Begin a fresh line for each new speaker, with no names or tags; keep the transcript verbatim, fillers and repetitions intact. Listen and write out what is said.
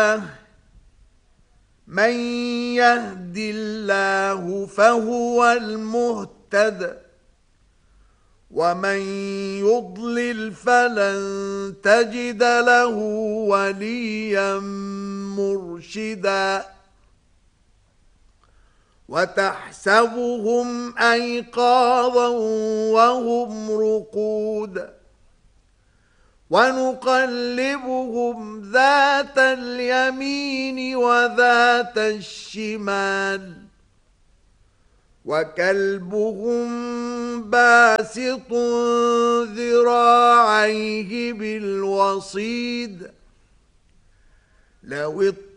من يهد الله فهو المهتد ومن يضلل فلن تجد له وليا مرشدا وتحسبهم أيقاظا وهم رقود ونقلبهم ذات اليمين وذات الشمال وكلبهم باسط ذراعيه بالوصيد لو